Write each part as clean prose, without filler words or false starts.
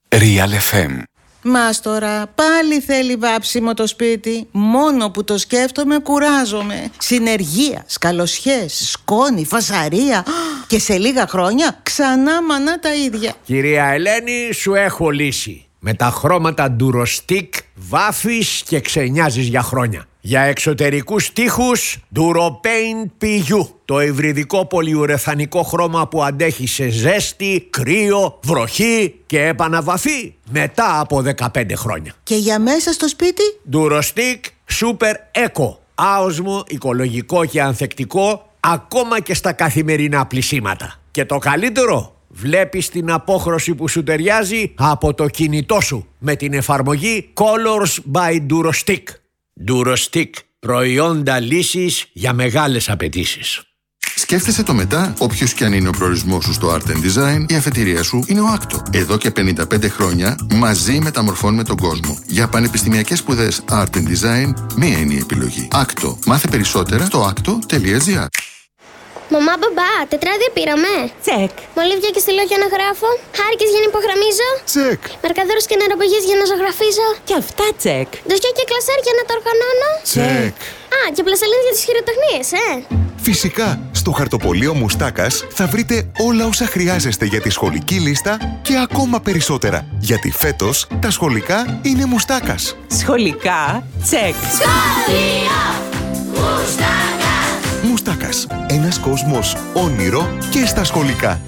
Real FM. Μάστορα, πάλι θέλει βάψιμο το σπίτι. Μόνο που το σκέφτομαι κουράζομαι. Συνεργεία, σκαλοσιές, σκόνη, φασαρία. Και σε λίγα χρόνια ξανά μανά τα ίδια. Κυρία Ελένη, σου έχω λύση. Με τα χρώματα Durostick βάφεις και ξενιάζεις για χρόνια. Για εξωτερικούς τοίχους Duropaint PU. Το υβριδικό πολυουρεθανικό χρώμα που αντέχει σε ζέστη, κρύο, βροχή και επαναβαφή μετά από 15 χρόνια. Και για μέσα στο σπίτι Durostick Super Eco. Άοσμο, οικολογικό και ανθεκτικό ακόμα και στα καθημερινά πλυσίματα. Και το καλύτερο, βλέπεις την απόχρωση που σου ταιριάζει από το κινητό σου με την εφαρμογή Colors by Durostick. Durostick, προϊόντα λύσης για μεγάλες απαιτήσεις. Σκέφτεσαι το μετά, όποιος κι αν είναι ο προορισμός σου στο Art and Design, η αφετηρία σου είναι ο Άκτο. Εδώ και 55 χρόνια μαζί μεταμορφώνουμε τον κόσμο. Για πανεπιστημιακές σπουδές Art and Design, μία είναι η επιλογή. Άκτο. Μάθε περισσότερα στο acto.gr. Μαμά, μπαμπά, τετράδια πήραμε. Τσεκ. Μολύβια και στυλό για να γράφω. Χάρηκες για να υπογραμμίζω. Τσεκ. Μαρκαδόρους και νεροπηγές για να ζωγραφίζω. Και αυτά τσεκ. Ντοσιά και κλασέρ για να τα οργανώνω. Τσεκ. Α, και πλασελίν για τις χειροτεχνίες, Φυσικά, στο χαρτοπολείο Μουστάκας θα βρείτε όλα όσα χρειάζεστε για τη σχολική λίστα και ακόμα περισσότερα. Γιατί φέτος τα σχολικά είναι Μουστάκας. Σχολικά τσεκ. Σχολείο Μουστάκας. Μουστάκας. Ένας κόσμος όνειρο και στα σχολικά.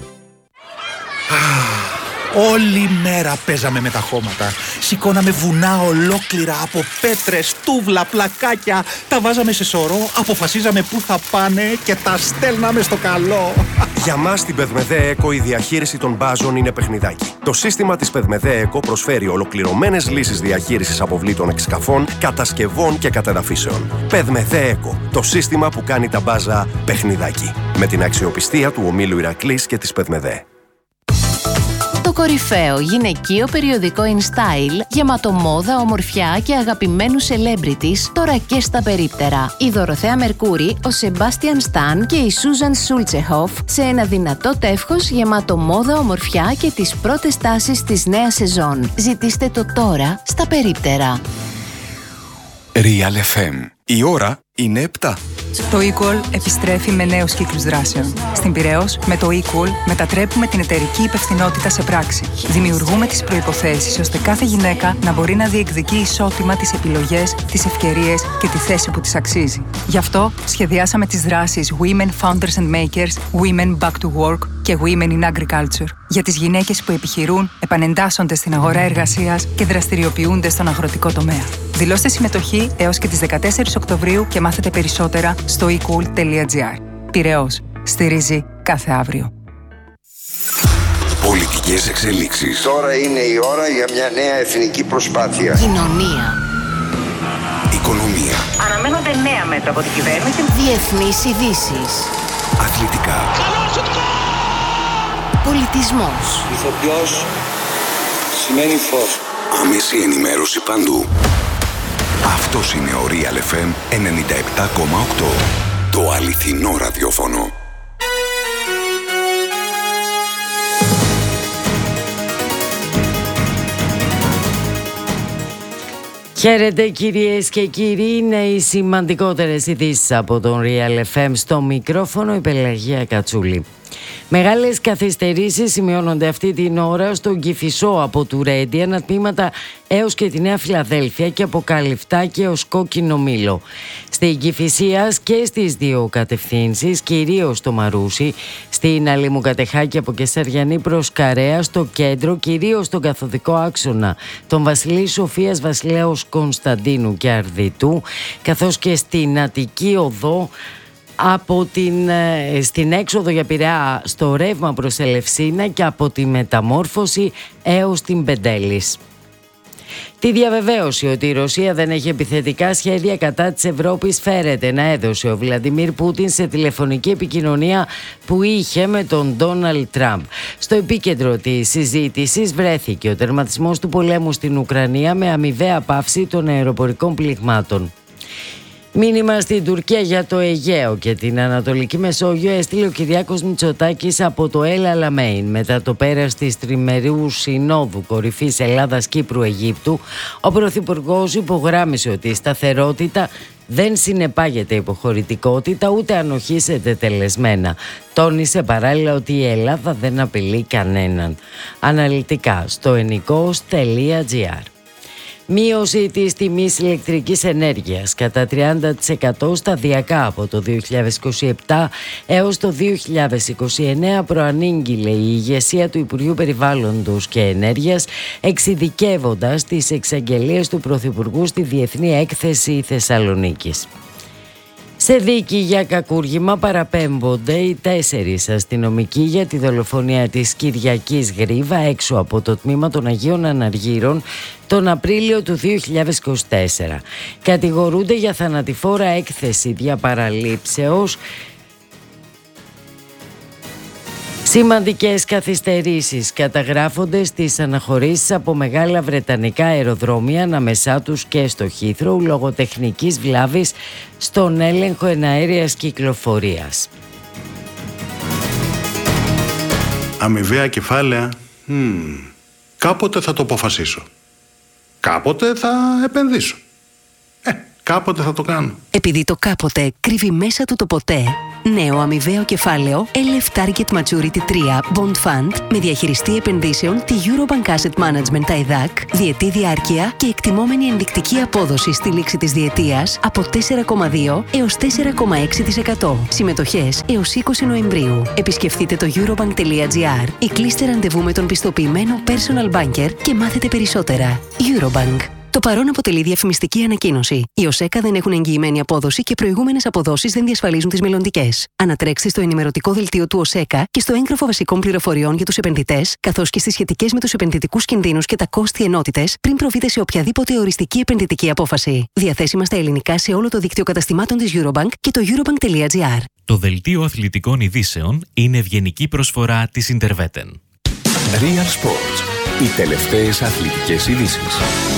Όλη μέρα παίζαμε με τα χώματα. Σηκώναμε βουνά ολόκληρα από πέτρες, τούβλα, πλακάκια. Τα βάζαμε σε σωρό, αποφασίζαμε πού θα πάνε και τα στέλναμε στο καλό. Για μας στην Πεδμεδέ Εκο η διαχείριση των μπάζων είναι παιχνιδάκι. Το σύστημα της Πεδμεδέ Εκο προσφέρει ολοκληρωμένες λύσεις διαχείρισης αποβλήτων εξκαφών, κατασκευών και κατεδαφίσεων. Πεδμεδέ Εκο, το σύστημα που κάνει τα μπάζα παιχνιδάκι. Με την αξιοπιστία του ομίλου Ηρακλής και της Πεδμεδέ. Το κορυφαίο γυναικείο περιοδικό InStyle, γεμάτο μόδα, ομορφιά και αγαπημένους celebrities, τώρα και στα περίπτερα. Η Δωροθέα Μερκούρη, ο Σεμπάστιαν Σταν και η Σούζαν Σούλτσεχοφ σε ένα δυνατό τεύχος γεμάτο μόδα, ομορφιά και τις πρώτες τάσεις της νέας σεζόν. Ζητήστε το τώρα στα περίπτερα. Real FM. Η ώρα είναι 7. Το Equal επιστρέφει με νέους κύκλους δράσεων. Στην Πειραιώς, με το Equal μετατρέπουμε την εταιρική υπευθυνότητα σε πράξη. Δημιουργούμε τις προϋποθέσεις ώστε κάθε γυναίκα να μπορεί να διεκδικεί ισότιμα τις επιλογές, τις ευκαιρίες και τη θέση που της αξίζει. Γι' αυτό σχεδιάσαμε τις δράσεις Women Founders and Makers, Women Back to Work και Women in Agriculture για τις γυναίκες που επιχειρούν, επανεντάσσονται στην αγορά εργασίας και δραστηριοποιούνται στον αγροτικό τομέα. Δηλώστε συμμετοχή έως και τις 14 Οκτωβρίου και μάθετε περισσότερα στο ecool.gr. Πειραιώς. Στηρίζει κάθε αύριο. Πολιτικές εξελίξεις. Τώρα είναι η ώρα για μια νέα εθνική προσπάθεια. Κοινωνία. Οικονομία. Αναμένονται νέα μέτρα από την κυβέρνηση. Διεθνείς ειδήσεις. Αθλητικά. Πολιτισμός. Ηθοποιός σημαίνει φως. Άμεση ενημέρωση παντού. Αυτός είναι ο Real FM 97,8. Το αληθινό ραδιόφωνο. Χαίρετε κυρίες και κύριοι, είναι οι σημαντικότερες ειδήσεις από τον Real FM. Στο μικρόφωνο η Πελαγία Κατσούλη. Μεγάλες καθυστερήσεις σημειώνονται αυτή την ώρα στον Κηφισό από Τουρέντι, ανατμήματα έως και τη Νέα Φιλαδέλφια και από Καλυφτάκι έως Κόκκινο Μήλο. Στην Κηφισίας και στις δύο κατευθύνσεις, κυρίως στο Μαρούσι, στην Αλήμου Κατεχάκη από Κεσαριανή προς Καρέα, στο κέντρο, κυρίως στον καθοδικό άξονα των Βασιλής Σοφίας Βασιλέως Κωνσταντίνου και Αρδιτού, καθώς και στην Αττική Οδό από στην έξοδο για Πειραιά στο ρεύμα προς Ελευσίνα και από τη Μεταμόρφωση έως την Πεντέλης. Τη διαβεβαίωση ότι η Ρωσία δεν έχει επιθετικά σχέδια κατά της Ευρώπης φέρεται να έδωσε ο Βλαντιμίρ Πούτιν σε τηλεφωνική επικοινωνία που είχε με τον Ντόναλντ Τραμπ. Στο επίκεντρο της συζήτησης βρέθηκε ο τερματισμός του πολέμου στην Ουκρανία με αμοιβαία πάυση των αεροπορικών πληγμάτων. Μήνυμα στην Τουρκία για το Αιγαίο και την Ανατολική Μεσόγειο έστειλε ο Κυριάκος Μητσοτάκης από το El Alamein μετά το πέρας της τριμερού συνόδου κορυφής Ελλάδας-Κύπρου-Αιγύπτου. Ο Πρωθυπουργός υπογράμμισε ότι η σταθερότητα δεν συνεπάγεται υποχωρητικότητα ούτε ανοχή σε τετελεσμένα. Τόνισε παράλληλα ότι η Ελλάδα δεν απειλεί κανέναν. Αναλυτικά στο ennikos.gr. Μείωση της τιμής ηλεκτρικής ενέργειας κατά 30% σταδιακά από το 2027 έως το 2029 προανήγγειλε η ηγεσία του Υπουργείου Περιβάλλοντος και Ενέργειας, εξειδικεύοντας τις εξαγγελίες του Πρωθυπουργού στη Διεθνή Έκθεση Θεσσαλονίκης. Σε δίκη για κακούργημα παραπέμπονται οι 4 αστυνομικοί για τη δολοφονία της Κυριακής Γρίβα έξω από το τμήμα των Αγίων Αναργύρων τον Απρίλιο του 2024. Κατηγορούνται για θανατηφόρα έκθεση διαπαραλήψεως, σημαντικές καθυστερήσεις καταγράφονται στις αναχωρήσεις από μεγάλα βρετανικά αεροδρόμια ανάμεσά τους και στο Heathrow λόγω τεχνικής βλάβης στον έλεγχο εναέριας κυκλοφορίας. Αμοιβαία κεφάλαια, κάποτε θα το αποφασίσω. Κάποτε θα επενδύσω. Κάποτε θα το κάνω. Επειδή το κάποτε κρύβει μέσα του το ποτέ, νέο αμοιβαίο κεφάλαιο LF Target Maturity 3 Bond Fund με διαχειριστή επενδύσεων τη Eurobank Asset Management ΤΑΙΔΑΚ, διετή διάρκεια και εκτιμόμενη ενδεικτική απόδοση στη λήξη της διετίας από 4,2 έως 4,6%. Συμμετοχές έως 20 Νοεμβρίου. Επισκεφτείτε το eurobank.gr ή κλείστε ραντεβού με τον πιστοποιημένο personal banker και μάθετε περισσότερα. Eurobank. Το παρόν αποτελεί διαφημιστική ανακοίνωση. Οι ΟΣΕΚΑ δεν έχουν εγγυημένη απόδοση και προηγούμενες αποδόσεις δεν διασφαλίζουν τις μελλοντικές. Ανατρέξτε στο ενημερωτικό δελτίο του ΟΣΕΚΑ και στο έγγραφο βασικών πληροφοριών για τους επενδυτές, καθώς και στις σχετικές με τους επενδυτικούς κινδύνους και τα κόστη ενότητες, πριν προβείτε σε οποιαδήποτε οριστική επενδυτική απόφαση. Διαθέσιμα στα ελληνικά σε όλο το δίκτυο καταστημάτων της Eurobank και το eurobank.gr. Το δελτίο αθλητικών ειδήσεων είναι ευγενική προσφορά της Interveten. Real Sports. Οι τελευταίες αθλητικές ειδήσεις.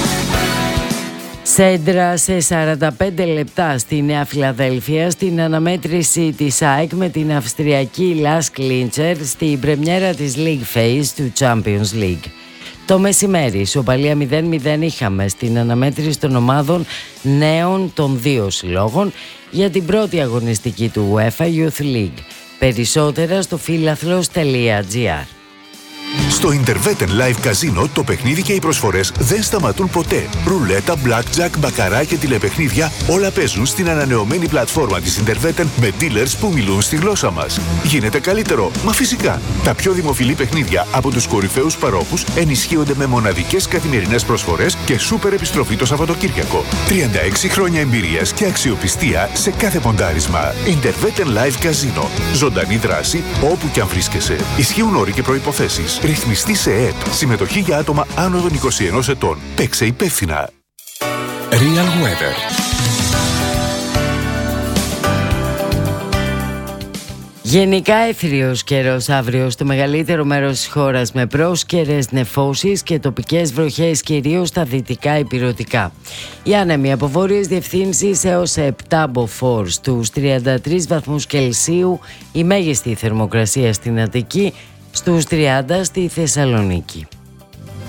Σέντρα σε 45 λεπτά στη Νέα Φιλαδέλφια στην αναμέτρηση της ΑΕΚ με την Αυστριακή Lask Linzer στην πρεμιέρα της League Phase του Champions League. Το μεσημέρι ισοπαλία 0-0 είχαμε στην αναμέτρηση των ομάδων νέων των 2 συλλόγων για την πρώτη αγωνιστική του UEFA Youth League. Περισσότερα στο philathlos.gr. Στο Interveten Live Casino το παιχνίδι και οι προσφορές δεν σταματούν ποτέ. Ρουλέτα, blackjack, μπακαρά και τηλεπαιχνίδια όλα παίζουν στην ανανεωμένη πλατφόρμα της Interveten με dealers που μιλούν στη γλώσσα μας. Γίνεται καλύτερο, μα φυσικά. Τα πιο δημοφιλή παιχνίδια από τους κορυφαίους παρόχους ενισχύονται με μοναδικές καθημερινές προσφορές και σούπερ επιστροφή το Σαββατοκύριακο. 36 χρόνια εμπειρίας και αξιοπιστία σε κάθε ποντάρισμα. Interveten Live Casino. Ζωντανή δράση όπου κι αν βρίσκεσαι. Ισχύουν όροι και προϋποθέσεις. Ρυθμιστή σε ΕΕΠ. Συμμετοχή για άτομα άνω των 21 ετών. Παίξε υπεύθυνα. Real Weather. Γενικά έθριος καιρός αύριο στο μεγαλύτερο μέρος της χώρας με πρόσκαιρες νεφώσεις και τοπικές βροχές κυρίως στα δυτικά ηπειρωτικά. Οι άνεμοι από βόρειες διευθύνσεις έως 7 μποφόρ στους 33 βαθμούς Κελσίου, η μέγιστη θερμοκρασία στην Αττική στους 30 στη Θεσσαλονίκη.